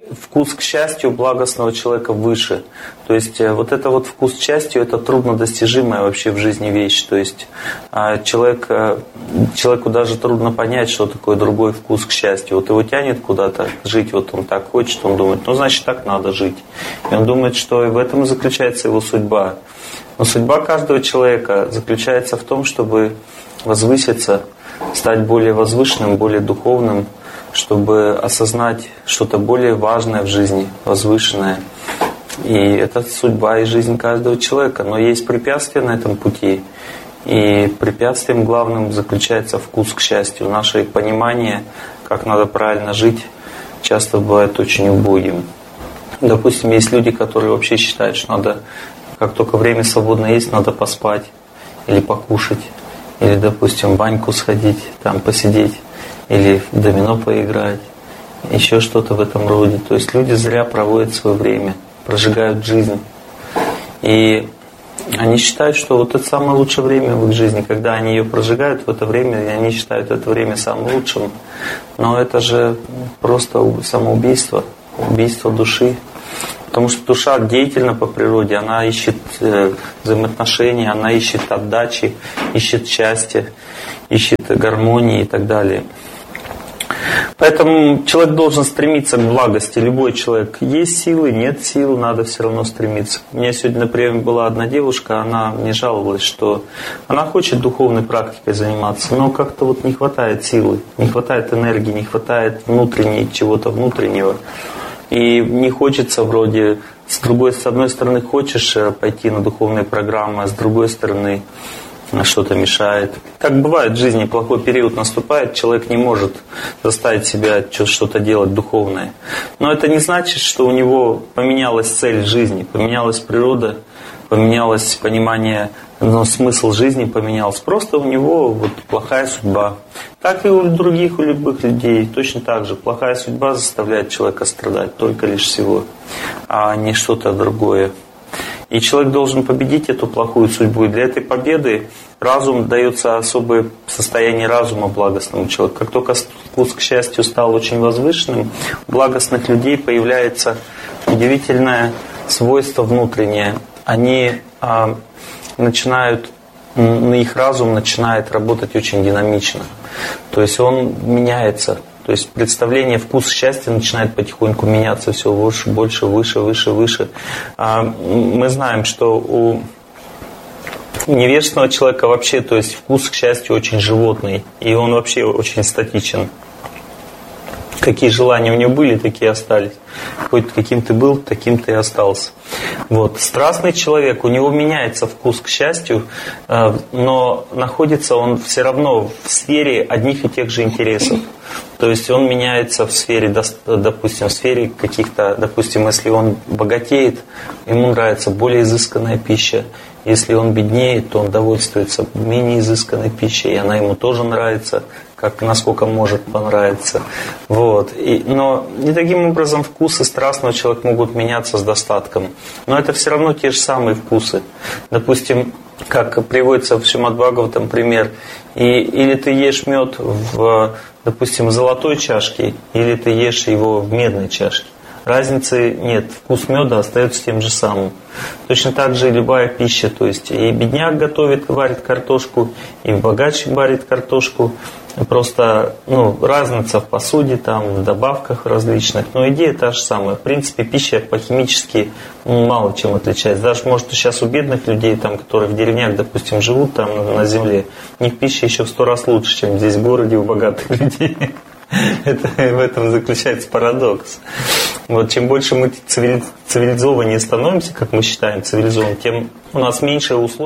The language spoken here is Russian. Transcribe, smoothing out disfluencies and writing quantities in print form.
вкус к счастью благостного человека выше. То есть вот это вот вкус к счастью, это труднодостижимая вообще в жизни вещь. То есть человеку даже трудно понять, что такое другой вкус к счастью. Вот его тянет куда-то жить, вот он так хочет, он думает, ну значит так надо жить. И он думает, что в этом и заключается его судьба. Но судьба каждого человека заключается в том, чтобы возвыситься, стать более возвышенным, более духовным, чтобы осознать что-то более важное в жизни, возвышенное. И это судьба и жизнь каждого человека. Но есть препятствия на этом пути. И препятствием главным заключается вкус к счастью. Наше понимание, как надо правильно жить, часто бывает очень убогим. Допустим, есть люди, которые вообще считают, что надо, как только время свободное есть, надо поспать или покушать. Или, допустим, в баньку сходить, там посидеть. Или в домино поиграть, еще что-то в этом роде. То есть люди зря проводят свое время, прожигают жизнь. И они считают, что вот это самое лучшее время в их жизни, когда они ее прожигают в это время, и они считают это время самым лучшим. Но это же просто самоубийство, убийство души. Потому что душа деятельна по природе, она ищет взаимоотношения, она ищет отдачи, ищет счастья, ищет гармонии и так далее. Поэтому человек должен стремиться к благости. Любой человек. Есть силы, нет сил, надо все равно стремиться. У меня сегодня, например, была одна девушка, она мне жаловалась, что она хочет духовной практикой заниматься, но как-то вот не хватает силы, не хватает энергии, не хватает чего-то внутреннего. И не хочется вроде, с одной стороны хочешь пойти на духовные программы, а с другой стороны что-то мешает. Так бывает в жизни, плохой период наступает, человек не может заставить себя что-то делать духовное. Но это не значит, что у него поменялась цель жизни, поменялась природа, поменялось понимание, смысл жизни поменялся. Просто у него вот плохая судьба. Так и у других, у любых людей точно так же. Плохая судьба заставляет человека страдать только лишь всего, а не что-то другое. И человек должен победить эту плохую судьбу. И для этой победы разум дается особое состояние разума благостному человеку. Как только вкус к счастью стал очень возвышенным, у благостных людей появляется удивительное свойство внутреннее. Они их разум начинает работать очень динамично. То есть он меняется. То есть представление, вкус счастья начинает потихоньку меняться все больше, больше, выше, выше, выше. Мы знаем, что у невежественного человека вообще, то есть вкус к счастью очень животный, и он вообще очень статичен. Какие желания у него были, такие остались. Хоть каким ты был, таким ты и остался. Вот. Страстный человек, у него меняется вкус к счастью, но находится он все равно в сфере одних и тех же интересов. То есть он меняется в сфере, допустим, в сфере каких-то, допустим, если он богатеет, ему нравится более изысканная пища. Если он беднеет, то он довольствуется менее изысканной пищей, и она ему тоже нравится, насколько может понравиться. Вот. Но и таким образом вкусы страстного человека могут меняться с достатком. Но это все равно те же самые вкусы. Допустим, как приводится в Шримад Бхагаватам пример, или ты ешь мед допустим, в золотой чашке, или ты ешь его в медной чашке. Разницы нет, вкус меда остается тем же самым. Точно так же и любая пища, то есть и бедняк варит картошку, и богач варит картошку. Просто разница в посуде, в добавках различных, но идея та же самая. В принципе, пища по-химически мало чем отличается. Даже, может, сейчас у бедных людей, которые в деревнях, допустим, живут на земле, у них пища еще в 100 раз лучше, чем здесь в городе у богатых людей. В этом заключается парадокс. Вот, чем больше мы цивилизованнее становимся, как мы считаем цивилизованным, тем у нас меньше условий.